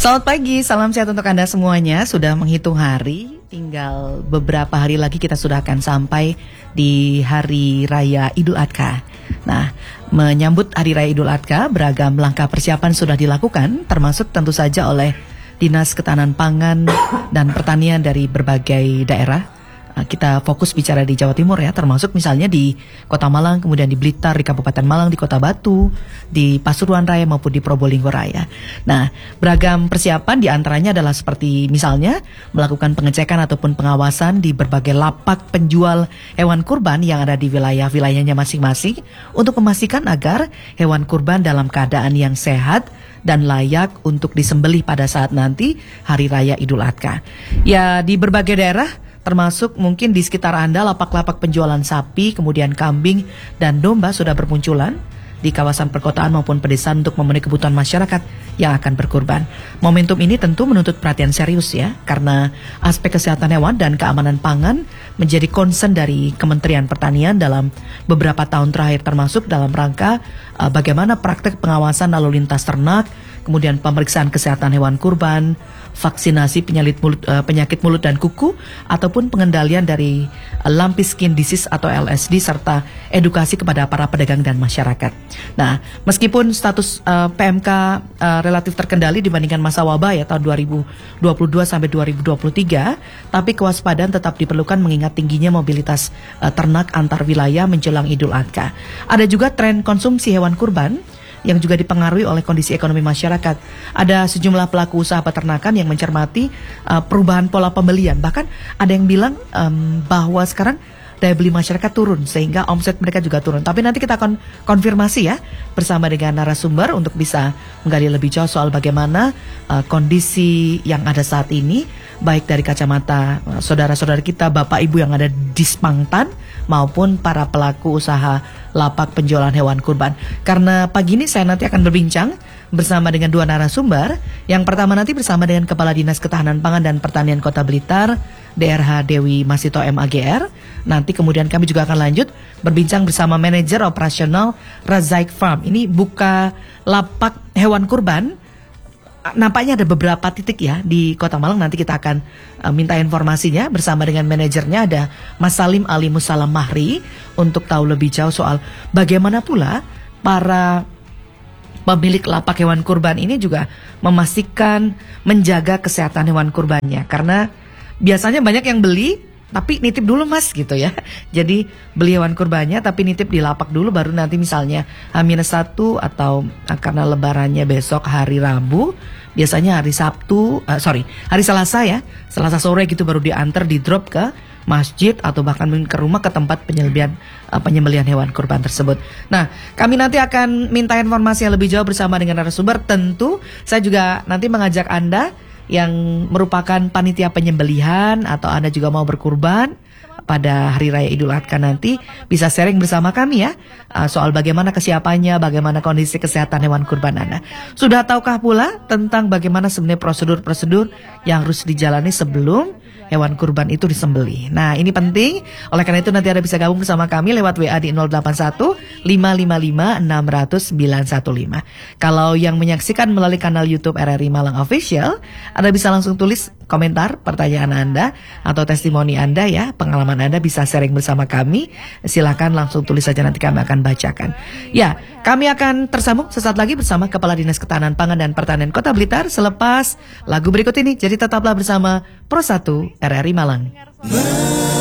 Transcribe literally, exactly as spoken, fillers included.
Selamat pagi, salam sehat untuk Anda semuanya. Sudah menghitung hari, tinggal beberapa hari lagi kita sudah akan sampai di Hari Raya Idul Adha. Nah, menyambut Hari Raya Idul Adha, beragam langkah persiapan sudah dilakukan, termasuk tentu saja oleh Dinas Ketahanan Pangan dan Pertanian dari berbagai daerah. Kita fokus bicara di Jawa Timur ya, termasuk misalnya di Kota Malang, kemudian di Blitar, di Kabupaten Malang, di Kota Batu, di Pasuruan Raya maupun di Probolinggo Raya. Nah, beragam persiapan diantaranya adalah seperti misalnya melakukan pengecekan ataupun pengawasan di berbagai lapak penjual hewan kurban yang ada di wilayah-wilayahnya masing-masing untuk memastikan agar hewan kurban dalam keadaan yang sehat dan layak untuk disembelih pada saat nanti Hari Raya Idul Adha. Ya, di berbagai daerah, termasuk mungkin di sekitar Anda, lapak-lapak penjualan sapi, kemudian kambing dan domba sudah bermunculan di kawasan perkotaan maupun pedesaan untuk memenuhi kebutuhan masyarakat yang akan berkurban. Momentum ini tentu menuntut perhatian serius ya, karena aspek kesehatan hewan dan keamanan pangan menjadi concern dari Kementerian Pertanian dalam beberapa tahun terakhir, termasuk dalam rangka uh, bagaimana praktek pengawasan lalu lintas ternak, kemudian pemeriksaan kesehatan hewan kurban, vaksinasi penyakit mulut, uh, penyakit mulut dan kuku, ataupun pengendalian dari uh, lumpy skin disease atau L S D, serta edukasi kepada para pedagang dan masyarakat. Nah, meskipun status uh, P M K uh, relatif terkendali dibandingkan masa wabah ya tahun dua ribu dua puluh dua sampai dua ribu dua puluh tiga, tapi kewaspadaan tetap diperlukan mengingat tingginya mobilitas uh, ternak antar wilayah menjelang Idul Adha. Ada juga tren konsumsi hewan kurban yang juga dipengaruhi oleh kondisi ekonomi masyarakat. Ada sejumlah pelaku usaha peternakan yang mencermati uh, perubahan pola pembelian. Bahkan ada yang bilang um, bahwa sekarang daya beli masyarakat turun sehingga omset mereka juga turun. Tapi nanti kita akan konfirmasi ya bersama dengan narasumber untuk bisa menggali lebih jauh soal bagaimana uh, kondisi yang ada saat ini, baik dari kacamata uh, saudara-saudara kita, bapak ibu yang ada di Spangtan maupun para pelaku usaha lapak penjualan hewan kurban. Karena pagi ini saya nanti akan berbincang bersama dengan dua narasumber. Yang pertama nanti bersama dengan Kepala Dinas Ketahanan Pangan dan Pertanian Kota Blitar, D R H Dewi Masito M A G R. Nanti kemudian kami juga akan lanjut berbincang bersama manajer operasional Razaik Farm. Ini buka lapak hewan kurban. Nampaknya ada beberapa titik ya di Kota Malang. Nanti kita akan uh, minta informasinya bersama dengan manajernya, ada Mas Salim Ali Musalam Mahri, untuk tahu lebih jauh soal bagaimana pula para pemilik lapak hewan kurban ini juga memastikan menjaga kesehatan hewan kurbannya. Karena biasanya banyak yang beli tapi nitip dulu mas gitu ya. Jadi beli hewan kurbannya tapi nitip di lapak dulu, baru nanti misalnya H minus satu atau uh, karena lebarannya besok hari Rabu, biasanya hari Sabtu, uh, sorry hari Selasa ya, Selasa sore gitu baru diantar, di drop ke masjid atau bahkan ke rumah, ke tempat penyembelihan uh, penyembelihan hewan kurban tersebut. Nah, kami nanti akan minta informasi yang lebih jauh bersama dengan narasumber. Tentu saya juga nanti mengajak Anda yang merupakan panitia penyembelihan atau Anda juga mau berkurban pada Hari Raya Idul Adha nanti, bisa sharing bersama kami ya uh, soal bagaimana kesiapannya, bagaimana kondisi kesehatan hewan kurban Anda. Sudah tahukah pula tentang bagaimana sebenarnya prosedur-prosedur yang harus dijalani sebelum hewan kurban itu disembelih? Nah, ini penting. Oleh karena itu nanti Anda bisa gabung bersama kami lewat W A di nol delapan satu lima lima lima enam nol nol sembilan satu lima. Kalau yang menyaksikan melalui kanal YouTube R R I Malang Official, Anda bisa langsung tulis komentar pertanyaan Anda atau testimoni Anda ya, pengalaman Anda, bisa sharing bersama kami. Silakan langsung tulis saja, nanti kami akan bacakan. Ya, kami akan tersambung sesaat lagi bersama Kepala Dinas Ketahanan Pangan dan Pertanian Kota Blitar selepas lagu berikut ini. Jadi tetaplah bersama Pro satu R R I Malang.